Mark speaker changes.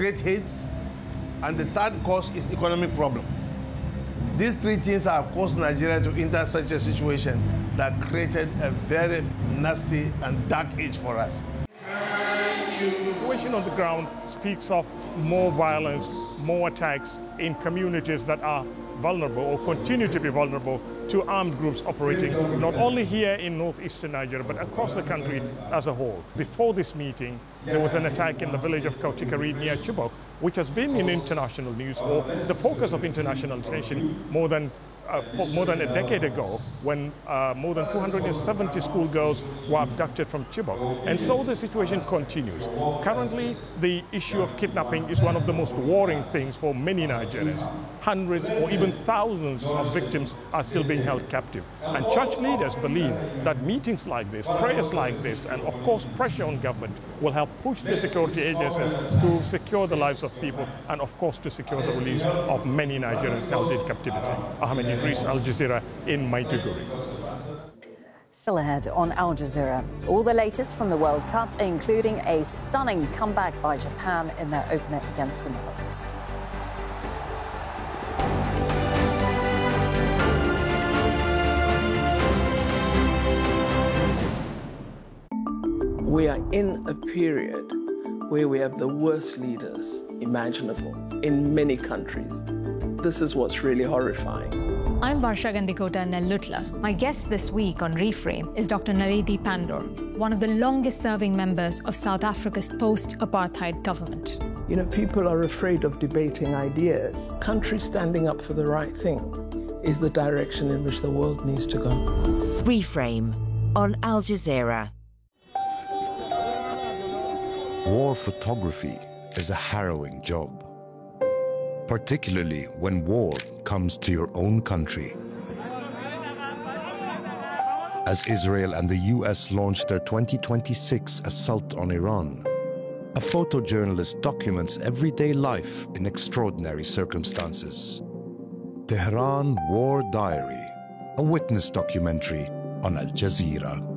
Speaker 1: create hate, and the third cause is economic problem. These three things have caused Nigeria to enter such a situation that created a very nasty and dark age for us.
Speaker 2: The situation on the ground speaks of more violence, more attacks in communities that are vulnerable or continue to be vulnerable to armed groups operating not only here in northeastern Nigeria but across the country as a whole. Before this meeting, there was an attack in the village of Kautikari near Chibok, which has been in international news or the focus of international attention more than a decade ago, when more than 270 schoolgirls were abducted from Chibok. And so the situation continues. Currently, the issue of kidnapping is one of the most worrying things for many Nigerians. Hundreds or even thousands of victims are still being held captive. And church leaders believe that meetings like this, prayers like this, and of course pressure on government will help push the security agencies to secure the lives of people and of course to secure the release of many Nigerians held in captivity. Ahmed Idris, Al Jazeera in Maiduguri.
Speaker 3: Still ahead on Al Jazeera, all the latest from the World Cup, including a stunning comeback by Japan in their opener against the Netherlands.
Speaker 4: We are in a period where we have the worst leaders imaginable in many countries. This is what's really horrifying.
Speaker 5: I'm Varsha Gandikota Nellutla. My guest this week on Reframe is Dr. Naledi Pandor, one of the longest-serving members of South Africa's post-apartheid government.
Speaker 4: You know, people are afraid of debating ideas. Countries standing up for the right thing is the direction in which the world needs to go.
Speaker 6: Reframe on Al Jazeera.
Speaker 7: War photography is a harrowing job, particularly when war comes to your own country. As Israel and the US launched their 2026 assault on Iran, a photojournalist documents everyday life in extraordinary circumstances. Tehran War Diary, a witness documentary on Al Jazeera.